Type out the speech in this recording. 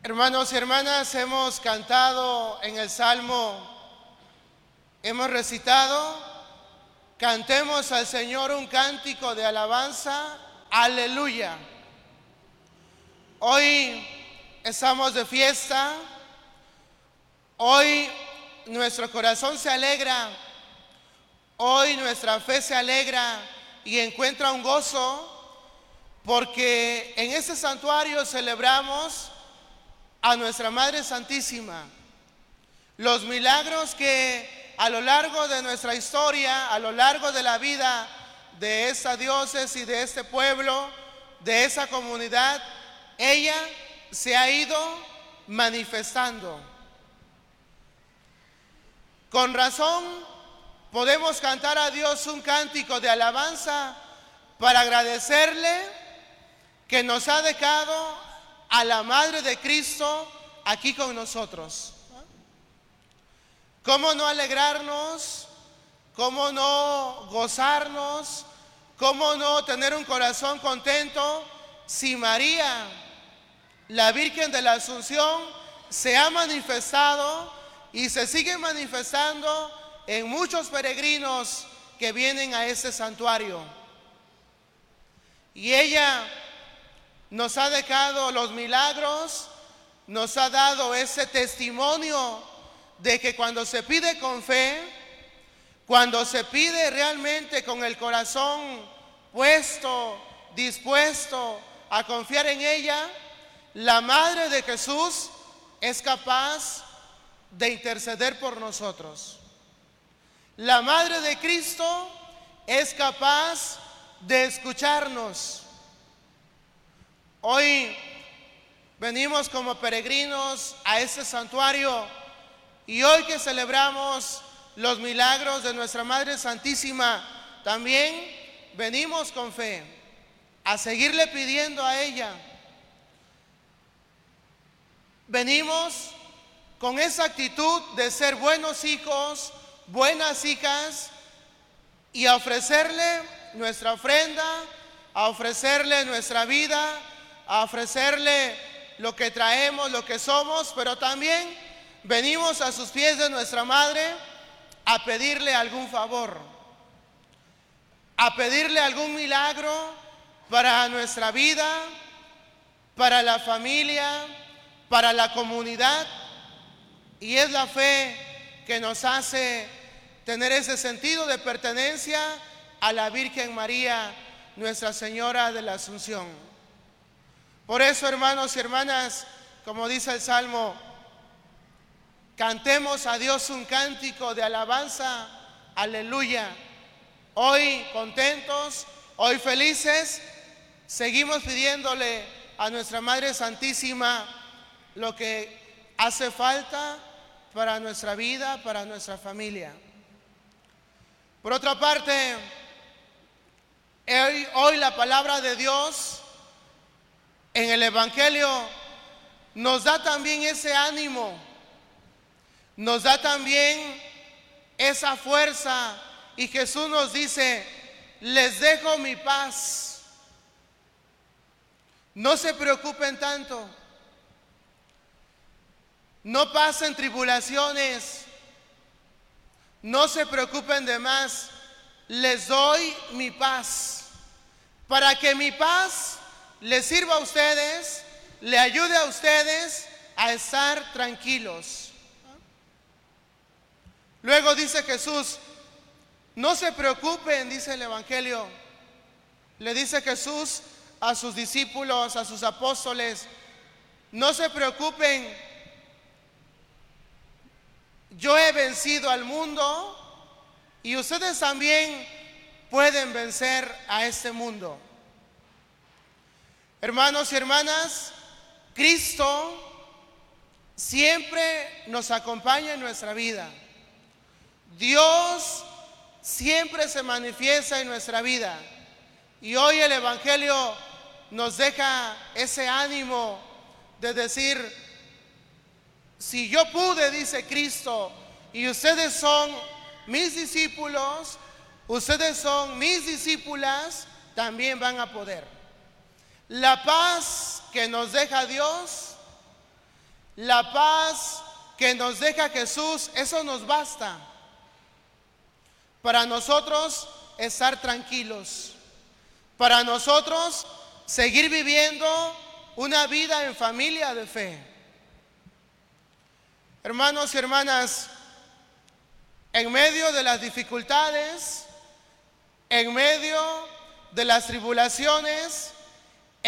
Hermanos y hermanas, hemos cantado en el Salmo, hemos recitado, cantemos al Señor un cántico de alabanza, aleluya. Hoy estamos de fiesta, hoy nuestro corazón se alegra, hoy nuestra fe se alegra y encuentra un gozo, porque en este santuario celebramos a nuestra Madre Santísima, los milagros que a lo largo de nuestra historia, a lo largo de la vida de esta diócesis, de este pueblo, de esa comunidad, ella se ha ido manifestando. Con razón podemos cantar a Dios un cántico de alabanza para agradecerle que nos ha dejado a la Madre de Cristo aquí con nosotros. ¿Cómo no alegrarnos? ¿Cómo no gozarnos? ¿Cómo no tener un corazón contento si María, la Virgen de la Asunción, se ha manifestado y se sigue manifestando en muchos peregrinos que vienen a este santuario? Y ella nos ha dejado los milagros, nos ha dado ese testimonio de que cuando se pide con fe, cuando se pide realmente con el corazón puesto, dispuesto a confiar en ella, la Madre de Jesús es capaz de interceder por nosotros. La Madre de Cristo es capaz de escucharnos. Hoy venimos como peregrinos a este santuario y hoy que celebramos los milagros de nuestra Madre Santísima, también venimos con fe a seguirle pidiendo a ella. Venimos con esa actitud de ser buenos hijos, buenas hijas y a ofrecerle nuestra ofrenda, a ofrecerle nuestra vida, a ofrecerle lo que traemos, lo que somos, pero también venimos a sus pies de nuestra Madre a pedirle algún favor, a pedirle algún milagro para nuestra vida, para la familia, para la comunidad. Y es la fe que nos hace tener ese sentido de pertenencia a la Virgen María, Nuestra Señora de la Asunción. Por eso, hermanos y hermanas, como dice el Salmo, cantemos a Dios un cántico de alabanza, aleluya. Hoy contentos, hoy felices, seguimos pidiéndole a nuestra Madre Santísima lo que hace falta para nuestra vida, para nuestra familia. Por otra parte, hoy la palabra de Dios en el Evangelio nos da también ese ánimo, nos da también esa fuerza, y Jesús nos dice: les dejo mi paz, no se preocupen tanto, no pasen tribulaciones, no se preocupen de más, les doy mi paz, para que mi paz les sirva a ustedes, le ayude a ustedes a estar tranquilos. Luego dice Jesús: no se preocupen, dice el Evangelio. Le dice Jesús a sus discípulos, a sus apóstoles: no se preocupen, yo he vencido al mundo y ustedes también pueden vencer a este mundo. Hermanos y hermanas, Cristo siempre nos acompaña en nuestra vida. Dios siempre se manifiesta en nuestra vida. Y hoy el Evangelio nos deja ese ánimo de decir: si yo pude, dice Cristo, y ustedes son mis discípulos, ustedes son mis discípulas, también van a poder. La paz que nos deja Dios la paz que nos deja Jesús, eso nos basta para nosotros estar tranquilos, para nosotros seguir viviendo una vida en familia de fe. Hermanos y hermanas, en medio de las dificultades, en medio de las tribulaciones,